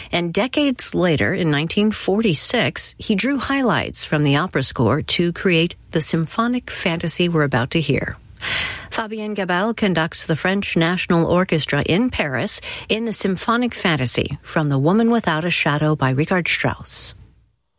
And decades later, in 1946, he drew highlights from the opera score to create the symphonic fantasy we're about to hear. Fabien Gabel conducts the French National Orchestra in Paris in the symphonic fantasy from The Woman Without a Shadow by Richard Strauss.